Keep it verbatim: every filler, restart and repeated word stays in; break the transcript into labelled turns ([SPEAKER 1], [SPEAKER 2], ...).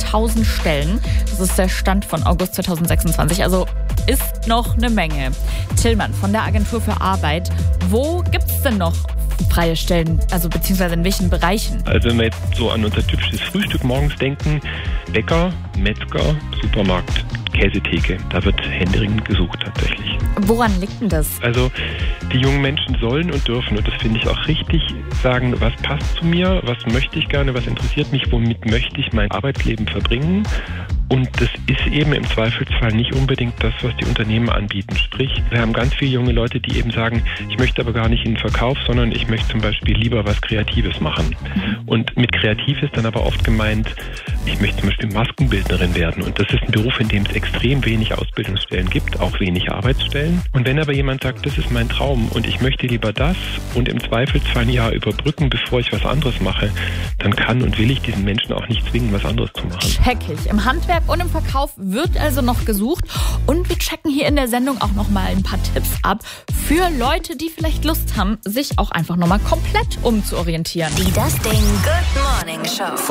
[SPEAKER 1] tausend Stellen. Das ist der Stand von August zweitausendsechsundzwanzig. Also ist noch eine Menge. Tillmann von der Agentur für Arbeit. Wo gibt's denn noch freie Stellen, also beziehungsweise in welchen Bereichen?
[SPEAKER 2] Also wenn wir jetzt so an unser typisches Frühstück morgens denken, Bäcker, Metzger, Supermarkt, Käsetheke, da wird händeringend gesucht tatsächlich.
[SPEAKER 1] Woran liegt denn das?
[SPEAKER 2] Also die jungen Menschen sollen und dürfen, und das finde ich auch richtig, sagen, was passt zu mir, was möchte ich gerne, was interessiert mich, womit möchte ich mein Arbeitsleben verbringen. Und das ist eben im Zweifelsfall nicht unbedingt das, was die Unternehmen anbieten. Sprich, wir haben ganz viele junge Leute, die eben sagen, ich möchte aber gar nicht in den Verkauf, sondern ich möchte zum Beispiel lieber was Kreatives machen. Und mit kreativ ist dann aber oft gemeint, ich möchte zum Beispiel Maskenbildnerin werden. Und das ist ein Beruf, in dem es extrem wenig Ausbildungsstellen gibt, auch wenig Arbeitsstellen. Und wenn aber jemand sagt, das ist mein Traum und ich möchte lieber das und im Zweifelsfall ein Jahr überbrücken, bevor ich was anderes mache, dann kann und will ich diesen Menschen auch nicht zwingen, was anderes zu machen.
[SPEAKER 1] Check ich. Im Handwerk und im Verkauf wird also noch gesucht. Und wir checken hier in der Sendung auch noch mal ein paar Tipps ab für Leute, die vielleicht Lust haben, sich auch einfach noch mal komplett umzuorientieren.
[SPEAKER 3] Die Das Ding Good Morning Show.